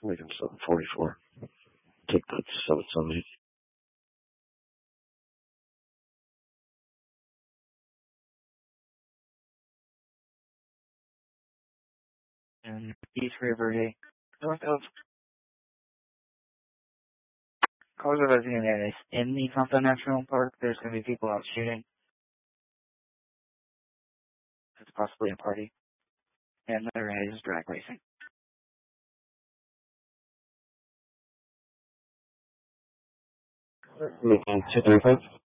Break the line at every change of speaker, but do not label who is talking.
Lincoln 744. Take that 778.
And East River, north of cause of resident in the Tonto National Park. There's going to be people out shooting. It's possibly a party. And there is drag racing.
Lincoln 235.